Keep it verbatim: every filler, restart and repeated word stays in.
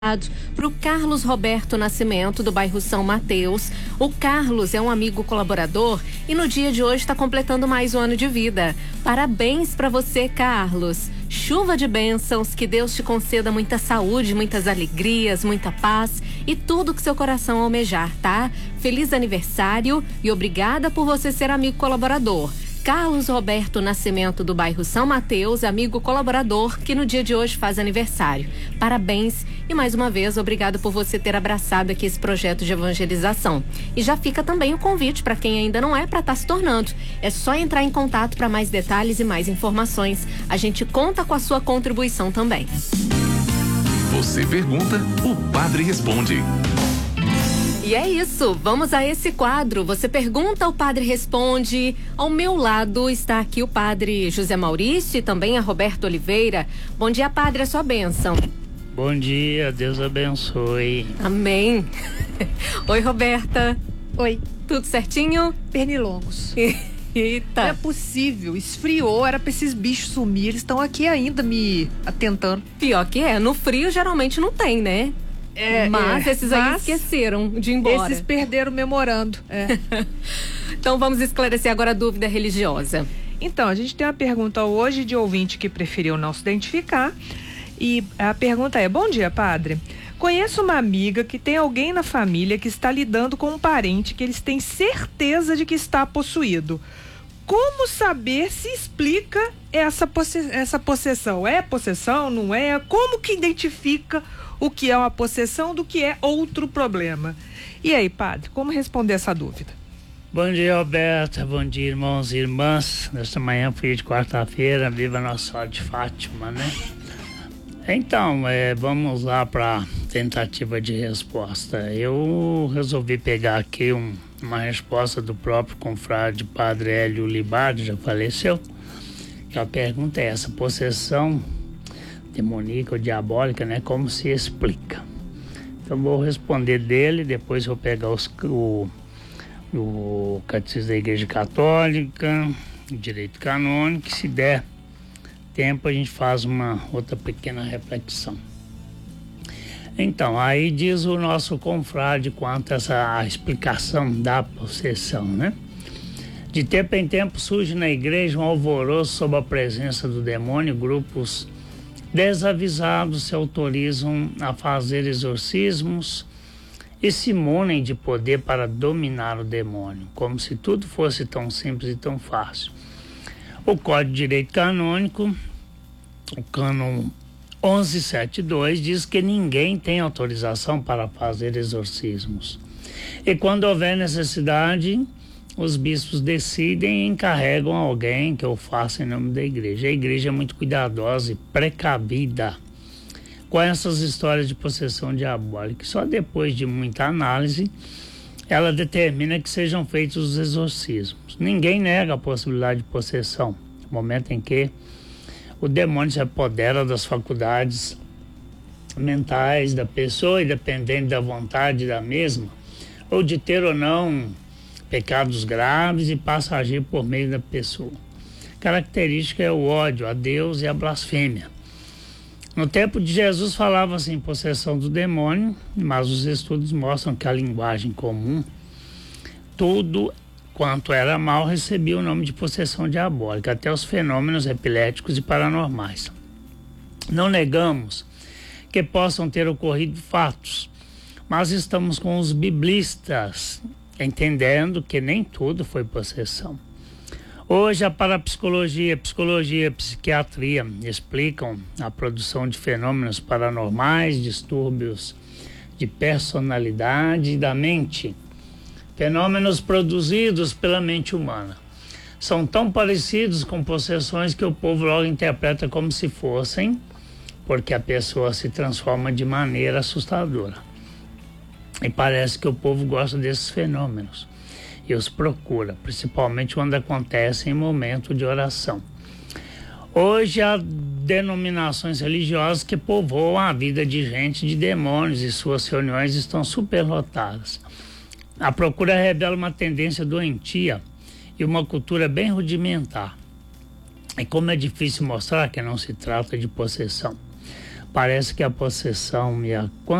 Para o Carlos Roberto Nascimento, do bairro São Mateus. O Carlos é um amigo colaborador e no dia de hoje está completando mais um ano de vida. Parabéns para você, Carlos. Chuva de bênçãos, que Deus te conceda muita saúde, muitas alegrias, muita paz e tudo que seu coração almejar, tá? Feliz aniversário e obrigada por você ser amigo colaborador. Carlos Roberto Nascimento, do bairro São Mateus, amigo colaborador, que no dia de hoje faz aniversário. Parabéns e mais uma vez, obrigado por você ter abraçado aqui esse projeto de evangelização. E já fica também o convite para quem ainda não é, para estar se tornando. É só entrar em contato para mais detalhes e mais informações. A gente conta com a sua contribuição também. Você pergunta, o Padre responde. E é isso, vamos a esse quadro. Você pergunta, o Padre responde. Ao meu lado está aqui o Padre José Maurício e também a Roberto Oliveira. Bom dia, Padre, a sua bênção. Bom dia, Deus abençoe. Amém. Oi, Roberta. Oi. Tudo certinho? Pernilongos. Eita. Não é possível, esfriou, era pra esses bichos sumir, eles estão aqui ainda me atentando. Pior que é, no frio geralmente não tem, né? É, mas é, esses aí mas esqueceram de ir embora. Esses perderam o memorando. É. Então vamos esclarecer agora a dúvida religiosa. Então, a gente tem uma pergunta hoje de ouvinte que preferiu não se identificar. E a pergunta é: bom dia, padre. Conheço uma amiga que tem alguém na família que está lidando com um parente que eles têm certeza de que está possuído. Como saber se explica essa, posse- essa possessão? É possessão, não é? Como que identifica o que é uma possessão do que é outro problema? E aí, padre, como responder essa dúvida? Bom dia, Roberta. Bom dia, irmãos e irmãs. Nesta manhã foi de quarta-feira, viva Nossa Senhora de Fátima, né? Então, é, vamos lá para a tentativa de resposta. Eu resolvi pegar aqui um, uma resposta do próprio confrade Padre Hélio Libardi, já faleceu. Que a pergunta é essa: possessão demoníaca ou diabólica, né? Como se explica? Então vou responder dele, depois vou pegar os, o, o Catecismo da Igreja Católica, o Direito Canônico, e se der tempo a gente faz uma outra pequena reflexão. Então, aí diz o nosso confrade quanto a essa a explicação da possessão, né? De tempo em tempo surge na igreja um alvoroço sobre a presença do demônio. Grupos desavisados se autorizam a fazer exorcismos e se munem de poder para dominar o demônio, como se tudo fosse tão simples e tão fácil. O Código de Direito Canônico, o cânon onze setenta e dois, diz que ninguém tem autorização para fazer exorcismos. E quando houver necessidade, os bispos decidem e encarregam alguém que o faça em nome da igreja. A igreja é muito cuidadosa e precavida com essas histórias de possessão diabólica. Só depois de muita análise, ela determina que sejam feitos os exorcismos. Ninguém nega a possibilidade de possessão, no momento em que o demônio se apodera das faculdades mentais da pessoa, e dependendo da vontade da mesma, ou de ter ou não pecados graves, e passa a agir por meio da pessoa. Característica é o ódio a Deus e a blasfêmia. No tempo de Jesus falava-se em possessão do demônio, mas os estudos mostram que a linguagem comum, tudo quanto era mal recebia o nome de possessão diabólica, até os fenômenos epiléticos e paranormais. Não negamos que possam ter ocorrido fatos, mas estamos com os biblistas, entendendo que nem tudo foi possessão. Hoje a parapsicologia, psicologia e psiquiatria explicam a produção de fenômenos paranormais, distúrbios de personalidade e da mente, fenômenos produzidos pela mente humana. São tão parecidos com possessões que o povo logo interpreta como se fossem, porque a pessoa se transforma de maneira assustadora. E parece que o povo gosta desses fenômenos e os procura, principalmente quando acontecem em momento de oração. Hoje há denominações religiosas que povoam a vida de gente de demônios e suas reuniões estão superlotadas. A procura revela uma tendência doentia e uma cultura bem rudimentar. E como é difícil mostrar que não se trata de possessão. parece que a possessão e a